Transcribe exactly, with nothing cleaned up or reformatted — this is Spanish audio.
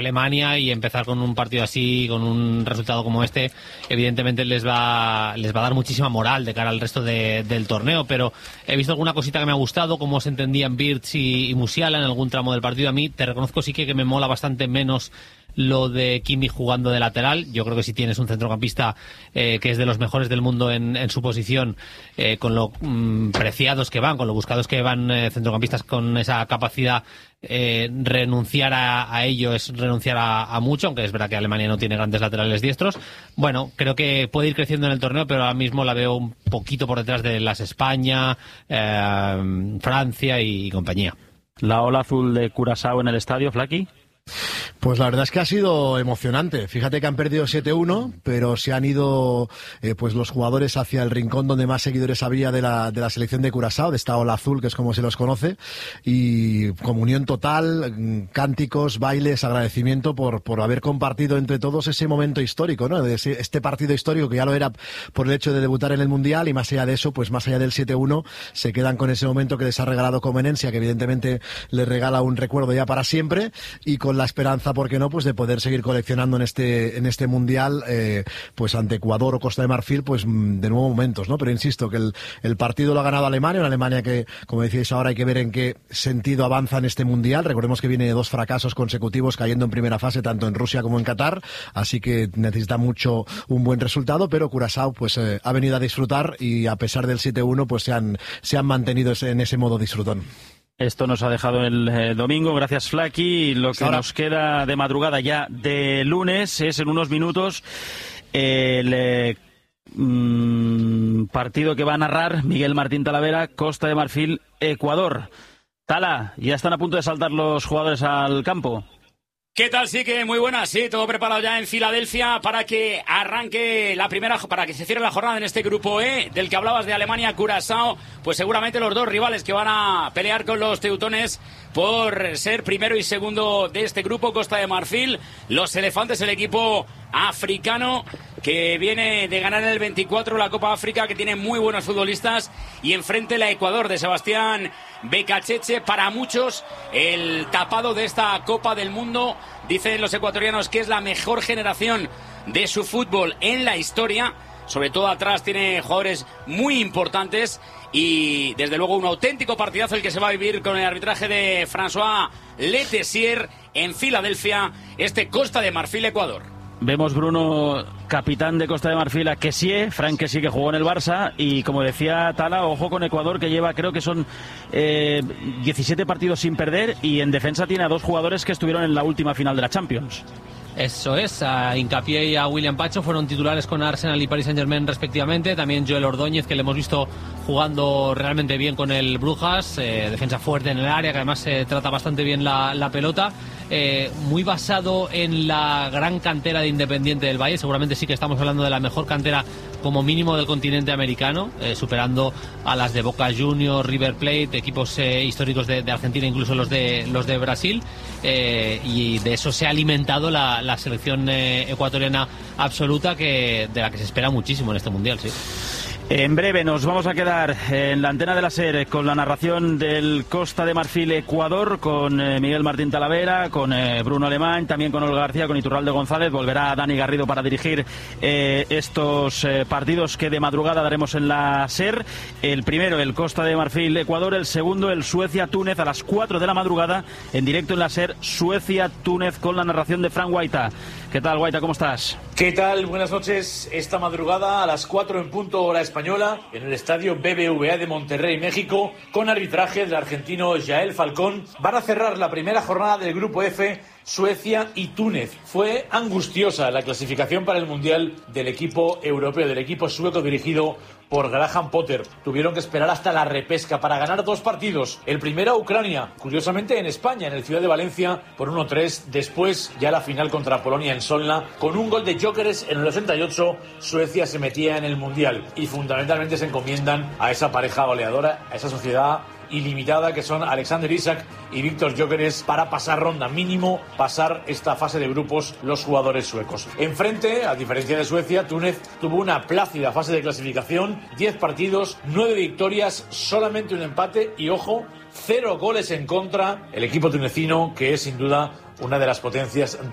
Alemania, y empezar con un partido así, con un resultado como este, evidentemente les va les va a dar muchísima moral de cara al resto de, del torneo. Pero he visto alguna cosita que me ha gustado, cómo se entendían Wirtz y, y Musiala en algún tramo del partido. A mí, te reconozco, sí que, que me mola bastante menos lo de Kimmich jugando de lateral. Yo creo que si tienes un centrocampista eh, que es de los mejores del mundo en, en su posición, eh, con lo mm, preciados que van, con lo buscados que van eh, centrocampistas con esa capacidad, eh, renunciar a, a ello es renunciar a, a mucho, aunque es verdad que Alemania no tiene grandes laterales diestros. Bueno, creo que puede ir creciendo en el torneo, pero ahora mismo la veo un poquito por detrás de las España, eh, Francia y, y compañía. La ola azul de Curazao en el estadio, Flaky. Pues la verdad es que ha sido emocionante. Fíjate que han perdido siete uno, pero se han ido eh, pues los jugadores hacia el rincón donde más seguidores había de la, de la selección de Curazao, de esta ola azul, que es como se los conoce, y comunión total, cánticos, bailes, agradecimiento por, por haber compartido entre todos ese momento histórico, ¿no? De ese, este partido histórico que ya lo era por el hecho de debutar en el Mundial, y más allá de eso, pues más allá del siete uno, se quedan con ese momento que les ha regalado Comenencia, que evidentemente les regala un recuerdo ya para siempre, y con la esperanza, ¿por qué no?, pues de poder seguir coleccionando en este en este mundial, eh, pues ante Ecuador o Costa de Marfil, pues de nuevo momentos, ¿no? Pero insisto que el, el partido lo ha ganado Alemania, una Alemania que, como decíais ahora, hay que ver en qué sentido avanza en este mundial. Recordemos que viene de dos fracasos consecutivos cayendo en primera fase, tanto en Rusia como en Qatar, así que necesita mucho un buen resultado, pero Curazao pues eh, ha venido a disfrutar, y a pesar del siete uno pues se han, se han mantenido en ese modo disfrutón. Esto nos ha dejado el eh, domingo, gracias Flaky. Lo que Ahora nos queda de madrugada ya de lunes es en unos minutos el eh, mmm, partido que va a narrar Miguel Martín Talavera, Costa de Marfil, Ecuador. Tala, ya están a punto de saltar los jugadores al campo. ¿Qué tal? Sí, que muy buenas, sí, todo preparado ya en Filadelfia para que arranque la primera, para que se cierre la jornada en este grupo E, del que hablabas, de Alemania, Curazao, pues seguramente los dos rivales que van a pelear con los teutones por ser primero y segundo de este grupo. Costa de Marfil, los elefantes, el equipo africano que viene de ganar en el veinticuatro la Copa África, que tiene muy buenos futbolistas, y enfrente la Ecuador de Sebastián Becacheche, para muchos el tapado de esta Copa del Mundo. Dicen los ecuatorianos que es la mejor generación de su fútbol en la historia. Sobre todo atrás tiene jugadores muy importantes, y desde luego un auténtico partidazo el que se va a vivir con el arbitraje de François Letessier en Filadelfia, este Costa de Marfil-Ecuador. Vemos, Bruno, capitán de Costa de Marfil, a Kessié, Franck Kessié, que jugó en el Barça, y como decía Tala, ojo con Ecuador, que lleva, creo que son eh, diecisiete partidos sin perder, y en defensa tiene a dos jugadores que estuvieron en la última final de la Champions. Eso es, a Hincapié y a William Pacho fueron titulares con Arsenal y Paris Saint-Germain respectivamente. También Joel Ordóñez, que le hemos visto jugando realmente bien con el Brujas, eh, defensa fuerte en el área, que además eh, trata bastante bien la, la pelota. Eh, muy basado en la gran cantera de Independiente del Valle. Seguramente sí que estamos hablando de la mejor cantera como mínimo del continente americano, eh, superando a las de Boca Juniors, River Plate, equipos eh, históricos de, de Argentina, incluso los de los de Brasil, eh, y de eso se ha alimentado la, la selección eh, ecuatoriana absoluta, que de la que se espera muchísimo en este mundial, sí. En breve nos vamos a quedar en la antena de la SER con la narración del Costa de Marfil Ecuador, con eh, Miguel Martín Talavera, con eh, Bruno Alemán, también con Olga García, con Iturralde González. Volverá Dani Garrido para dirigir eh, estos eh, partidos que de madrugada daremos en la SER. El primero, el Costa de Marfil Ecuador; el segundo, el Suecia-Túnez, a las cuatro de la madrugada, en directo en la SER, Suecia-Túnez, con la narración de Fran Guaita. ¿Qué tal, Guaita? ¿Cómo estás? ¿Qué tal? Buenas noches. Esta madrugada a las cuatro en punto hora española, en el estadio B B V A de Monterrey, México, con arbitraje del argentino Yael Falcón, van a cerrar la primera jornada del Grupo F, Suecia y Túnez. Fue angustiosa la clasificación para el Mundial del equipo europeo, del equipo sueco dirigido por Graham Potter. Tuvieron que esperar hasta la repesca para ganar dos partidos. El primero a Ucrania, curiosamente en España, en el Ciudad de Valencia, por uno tres. Después, ya la final contra Polonia en Solna, con un gol de Gyökeres en el ochenta y ocho, Suecia se metía en el Mundial. Y fundamentalmente se encomiendan a esa pareja goleadora, a esa sociedad ilimitada que son Alexander Isak y Víctor Gyökeres, para pasar ronda, mínimo pasar esta fase de grupos los jugadores suecos. Enfrente, a diferencia de Suecia, Túnez tuvo una plácida fase de clasificación, diez partidos, nueve victorias, solamente un empate y, ojo, cero goles en contra. El equipo tunecino, que es sin duda una de las potencias